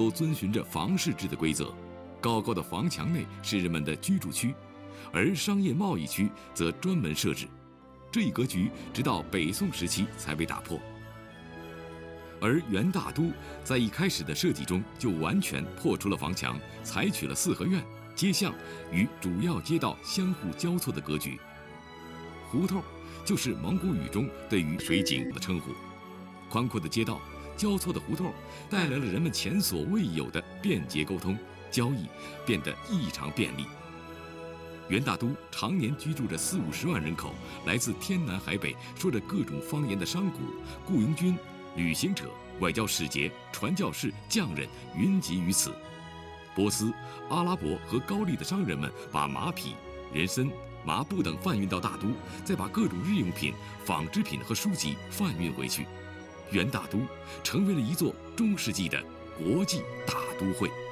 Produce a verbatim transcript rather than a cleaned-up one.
都遵循着房市制的规则，高高的房墙内是人们的居住区，而商业贸易区则专门设置。这一格局直到北宋时期才被打破。而元大都在一开始的设计中就完全破除了房墙，采取了四合院、街巷与主要街道相互交错的格局。胡同就是蒙古语中对于水井的称呼。宽阔的街道、交错的胡同带来了人们前所未有的便捷沟通，交易变得异常便利。元大都常年居住着四五十万人口，来自天南海北，说着各种方言的商贾、雇佣军、旅行者、外交使节、传教士、匠人云集于此。波斯、阿拉伯和高丽的商人们把马匹、人参、麻布等贩运到大都，再把各种日用品、纺织品和书籍贩运回去。元大都成为了一座中世纪的国际大都会。